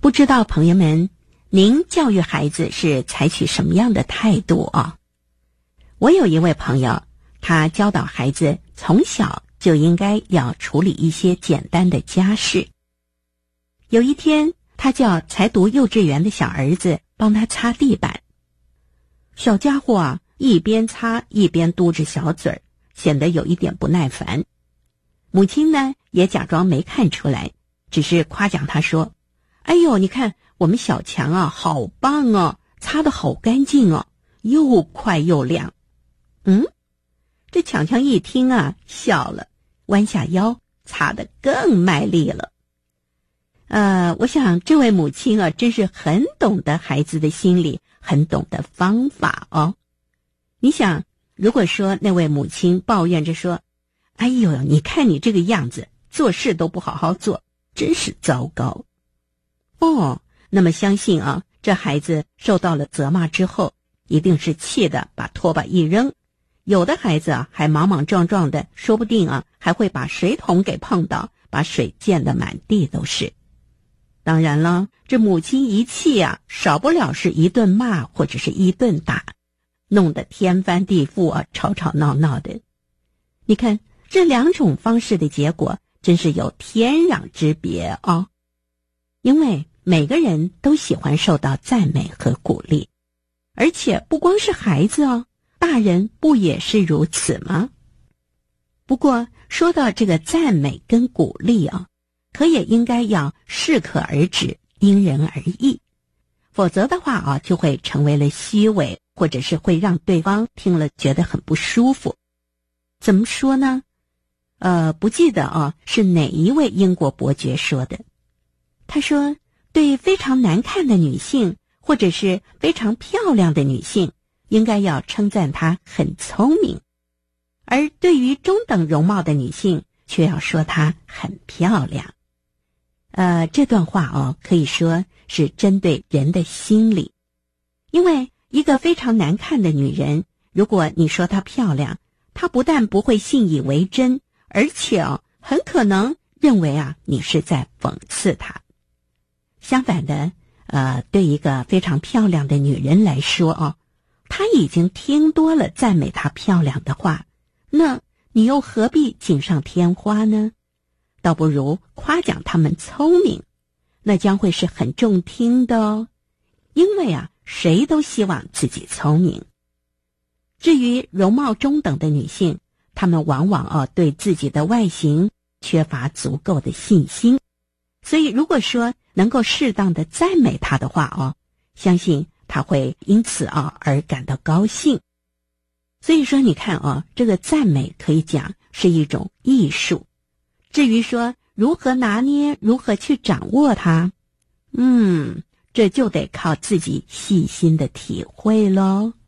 不知道朋友们，您教育孩子是采取什么样的态度啊？我有一位朋友，他教导孩子从小就应该要处理一些简单的家事。有一天，他叫才读幼稚园的小儿子帮他擦地板。小家伙啊，一边擦一边嘟着小嘴儿，显得有一点不耐烦。母亲呢，也假装没看出来，只是夸奖他说：“哎呦，你看我们小强啊，好棒哦，擦得好干净哦，又快又亮。”这强强一听啊，笑了，弯下腰，擦得更卖力了。我想这位母亲啊，真是很懂得孩子的心理，很懂得方法哦。你想，如果说那位母亲抱怨着说：“哎呦，你看你这个样子，做事都不好好做，真是糟糕。”那么相信啊，这孩子受到了责骂之后，一定是气得把拖把一扔。有的孩子啊，还莽莽撞撞的，说不定啊，还会把水桶给碰倒，把水溅得满地都是。当然了，这母亲一气啊，少不了是一顿骂或者是一顿打，弄得天翻地覆啊，吵吵闹闹的。你看这两种方式的结果真是有天壤之别哦。因为每个人都喜欢受到赞美和鼓励，而且不光是孩子哦，大人不也是如此吗？不过说到这个赞美跟鼓励啊，可也应该要适可而止，因人而异，否则的话啊，就会成为了虚伪，或者是会让对方听了觉得很不舒服。怎么说呢？不记得啊，是哪一位英国伯爵说的。他说，对非常难看的女性，或者是非常漂亮的女性，应该要称赞她很聪明，而对于中等容貌的女性，却要说她很漂亮。这段话哦，可以说是针对人的心理。因为一个非常难看的女人，如果你说她漂亮，她不但不会信以为真，而且很可能认为啊，你是在讽刺她。相反的，对一个非常漂亮的女人来说她已经听多了赞美她漂亮的话，那你又何必锦上添花呢？倒不如夸奖她们聪明，那将会是很中听的哦。因为啊，谁都希望自己聪明。至于容貌中等的女性，她们往往对自己的外形缺乏足够的信心，所以如果说能够适当的赞美她的话相信她会因此而感到高兴。所以说你看这个赞美可以讲是一种艺术。至于说如何拿捏，如何去掌握它，这就得靠自己细心的体会咯。